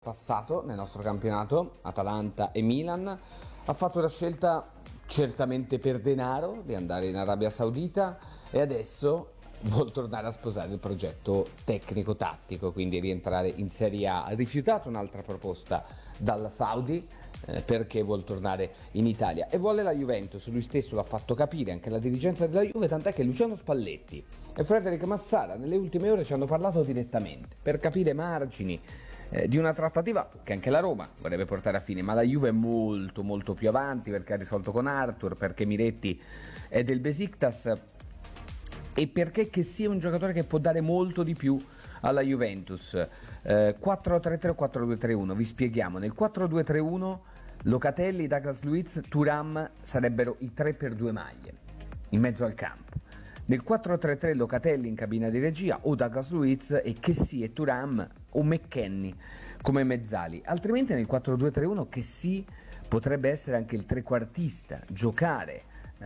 passato nel nostro campionato, Atalanta e Milan, ha fatto la scelta certamente per denaro di andare in Arabia Saudita e adesso vuol tornare a sposare il progetto tecnico-tattico, quindi rientrare in Serie A. Ha rifiutato un'altra proposta dalla Saudi perché vuol tornare in Italia e vuole la Juventus. Lui stesso l'ha fatto capire, anche la dirigenza della Juve, tant'è che Luciano Spalletti e Frederic Massara nelle ultime ore ci hanno parlato direttamente per capire margini di una trattativa che anche la Roma vorrebbe portare a fine, ma la Juve è molto più avanti perché ha risolto con Arthur, perché Miretti è del Besiktas e perché che sia un giocatore che può dare molto di più alla Juventus. 4-3-3 o 4-2-3-1, vi spieghiamo. Nel 4-2-3-1 Locatelli, Douglas Luiz, Thuram sarebbero i 3 per 2 maglie in mezzo al campo. Nel 4-3-3 Locatelli in cabina di regia o Douglas Luiz e Kessie e Thuram o McKennie come mezzali. Altrimenti nel 4-2-3-1 Kessie potrebbe essere anche il trequartista, giocare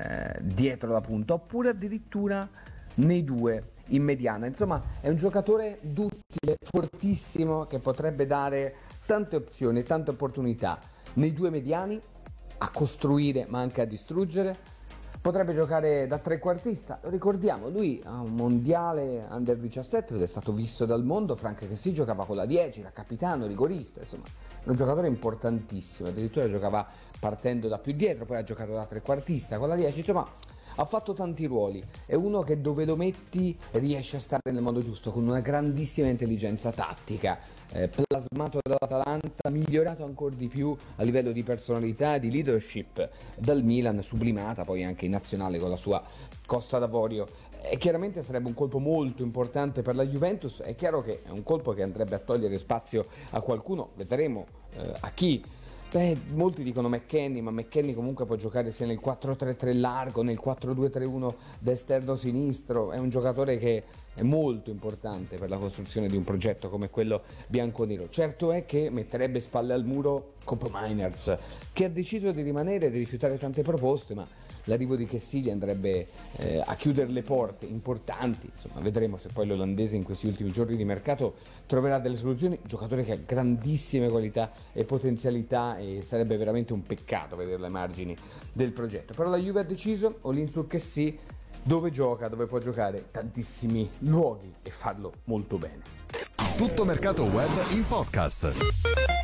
dietro la punta, oppure addirittura nei due in mediana. Insomma, è un giocatore duttile, fortissimo, che potrebbe dare tante opzioni, tante opportunità nei due mediani, a costruire ma anche a distruggere. Potrebbe giocare da trequartista, lo ricordiamo, lui ha un mondiale under 17 ed è stato visto dal mondo. Frank Kessie giocava con la 10, era capitano, rigorista, insomma, è un giocatore importantissimo, addirittura giocava partendo da più dietro, poi ha giocato da trequartista con la 10, insomma ha fatto tanti ruoli, è uno che dove lo metti riesce a stare nel modo giusto, con una grandissima intelligenza tattica, plasmato dall'Atalanta, migliorato ancora di più a livello di personalità e di leadership dal Milan, sublimata poi anche in nazionale con la sua Costa d'Avorio. E chiaramente sarebbe un colpo molto importante per la Juventus. È chiaro che è un colpo che andrebbe a togliere spazio a qualcuno, vedremo a chi. Molti dicono McKennie, ma McKennie comunque può giocare sia nel 4-3-3 largo, nel 4-2-3-1 d'esterno sinistro. È un giocatore che è molto importante per la costruzione di un progetto come quello bianconero. Certo è che metterebbe spalle al muro Kopp Meiners, che ha deciso di rimanere e di rifiutare tante proposte, ma l'arrivo di Kessie andrebbe a chiudere le porte importanti. Insomma, vedremo se poi l'olandese in questi ultimi giorni di mercato troverà delle soluzioni. Giocatore che ha grandissime qualità e potenzialità e sarebbe veramente un peccato vederlo ai margini del progetto. Però la Juve ha deciso all-in su Kessie, dove gioca, dove può giocare tantissimi luoghi e farlo molto bene. Tutto mercato web in podcast.